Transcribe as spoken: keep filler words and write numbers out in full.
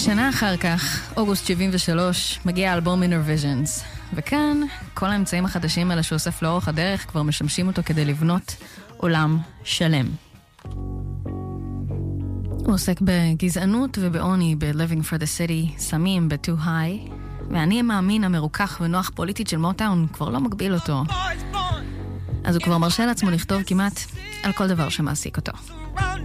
שנה אחר כך, אוגוסט שבעים ושלוש, מגיע האלבום Inner Visions. וכאן, כל האמצעים החדשים האלה שאוסף לאורך הדרך כבר משמשים אותו כדי לבנות עולם שלם. הוא עוסק בגזענות ובעוני, ב-Living for the City, סמים, ב-Too High, ואני המאמין המרוכח ונוח פוליטית של מוטאון כבר לא מגביל אותו. אז הוא כבר מרשה לעצמו לכתוב כמעט על כל דבר שמעסיק אותו.